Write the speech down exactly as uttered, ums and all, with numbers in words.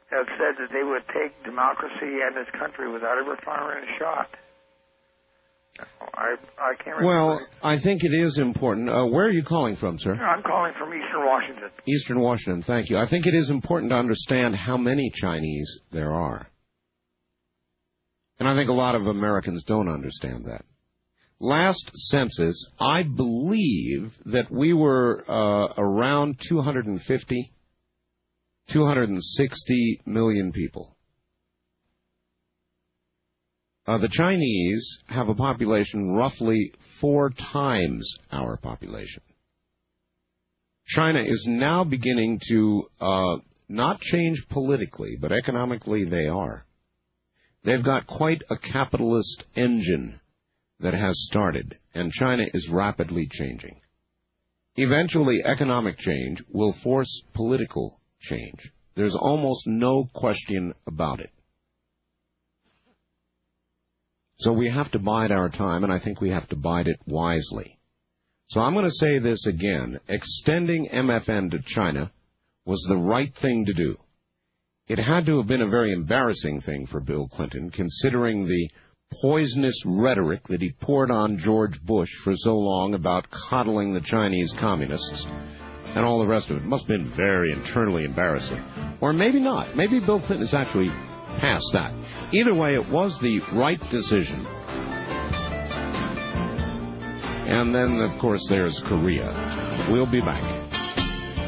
have said that they would take democracy and this country without ever firing a shot. I, I can't remember. Well, I think it is important. Uh, where are you calling from, sir? I'm calling from Eastern Washington. Eastern Washington, thank you. I think it is important to understand how many Chinese there are. And I think a lot of Americans don't understand that. Last census, I believe that we were uh, around two hundred fifty, two hundred sixty million people. Uh, the Chinese have a population roughly four times our population. China is now beginning to uh, not change politically, but economically they are. They've got quite a capitalist engine that has started, and China is rapidly changing. Eventually, economic change will force political change. There's almost no question about it. So we have to bide our time, and I think we have to bide it wisely. So I'm going to say this again. Extending M F N to China was the right thing to do. It had to have been a very embarrassing thing for Bill Clinton, considering the poisonous rhetoric that he poured on George Bush for so long about coddling the Chinese communists and all the rest of it. It must have been very internally embarrassing. Or maybe not. Maybe Bill Clinton is actually past that. Either way, it was the right decision. And then, of course, there's Korea. We'll be back.